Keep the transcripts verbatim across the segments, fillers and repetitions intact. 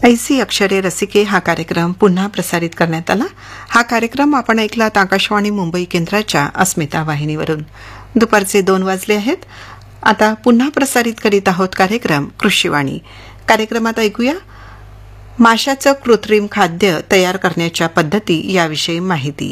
ऐसी अक्षरे रसिके हा कार्यक्रम पुन्हा प्रसारित करण्यात आला. हा कार्यक्रम आपण ऐकलात आकाशवाणी मुंबई केंद्राच्या अस्मिता वाहिनीवरून. दुपारचे दोन वाजले आहेत. आता पुन्हा प्रसारित करीत आहोत कार्यक्रम कृषीवाणी. कार्यक्रमात ऐकूया माशाचं कृत्रिम खाद्य तयार करण्याच्या पद्धती याविषयी माहिती.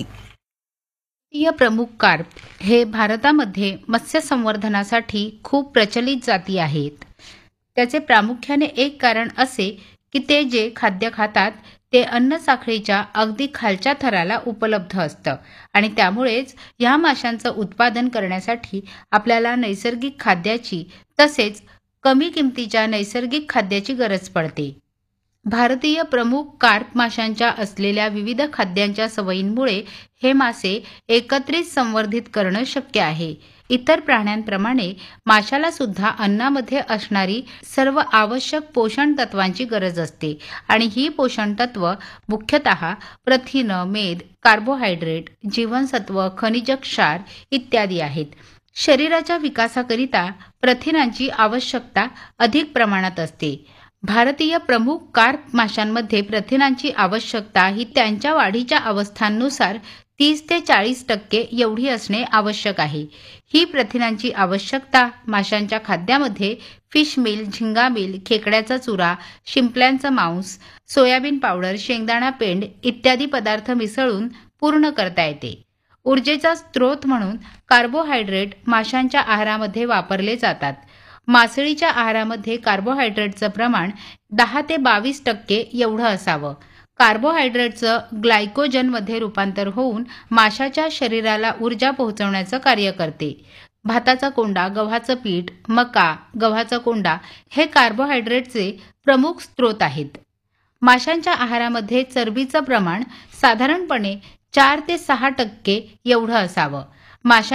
भारतीय प्रमुख कार्प हे भारतामध्ये मत्स्य संवर्धनासाठी खूप प्रचलित जाती आहेत. त्याचे प्रामुख्याने एक कारण असे की ते जे खाद्य खातात ते अन्न साखळीच्या अगदी खालच्या थराला उपलब्ध असतं आणि त्यामुळेच ह्या माशांचं उत्पादन करण्यासाठी आपल्याला नैसर्गिक खाद्याची तसेच कमी किमतीच्या नैसर्गिक खाद्याची गरज पडते. भारतीय प्रमुख कार्प माशांच्या असलेल्या विविध खाद्यांच्या सवयींमुळे हे मासे एकत्रित संवर्धित करणं शक्य आहे. इतर प्राण्यांप्रमाणे माशाला सुद्धा अन्नामध्ये असणारी सर्व आवश्यक पोषण तत्वांची गरज असते आणि ही पोषण तत्व मुख्यतः प्रथिन, मेद, कार्बोहायड्रेट, जीवनसत्व, खनिज क्षार इत्यादी आहेत. शरीराच्या विकासाकरिता प्रथिनांची आवश्यकता अधिक प्रमाणात असते. भारतीय प्रमुख कार्प माशांमध्ये प्रथिनांची आवश्यकता ही त्यांच्या वाढीच्या अवस्थांनुसार तीस ते चाळीस टक्के एवढी असणे आवश्यक आहे. ही प्रथिनांची आवश्यकता माशांच्या खाद्यामध्ये फिश मील, झिंगा मील, खेकड्याचा चुरा, शिंपल्यांचं मांस, सोयाबीन पावडर, शेंगदाणा पेंड इत्यादी पदार्थ मिसळून पूर्ण करता येते. ऊर्जेचा स्रोत म्हणून कार्बोहायड्रेट माशांच्या आहारामध्ये वापरले जातात. मासळीच्या आहारामध्ये कार्बोहायड्रेटचं प्रमाण दहा ते बावीस टक्के एवढं असावं. कार्बोहायड्रेटचं ग्लायकोजनमध्ये रूपांतर होऊन माशाच्या शरीराला ऊर्जा पोहोचवण्याचं कार्य करते. भाताचा कोंडा, गव्हाचं पीठ, मका, गव्हाचा कोंडा हे कार्बोहायड्रेटचे प्रमुख स्रोत आहेत. माशांच्या आहारामध्ये चरबीचं प्रमाण साधारणपणे चार ते सहा टक्के एवढं असावं. माशा